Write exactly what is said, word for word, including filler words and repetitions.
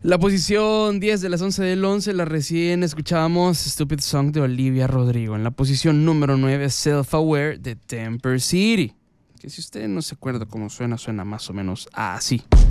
La posición diez de las once del once, la recién escuchábamos Stupid Song de Olivia Rodrigo. En la posición número nueve, Self Aware de Temper City. Que si usted no se acuerda cómo suena, suena más o menos así.